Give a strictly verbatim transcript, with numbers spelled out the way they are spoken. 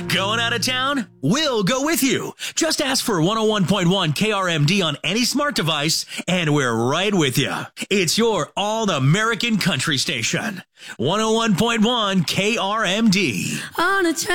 Going out of town? We'll go with you. Just ask for one oh one point one K R M D on any smart device, and we're right with you. It's your all-American country station. one oh one point one K R M D. On a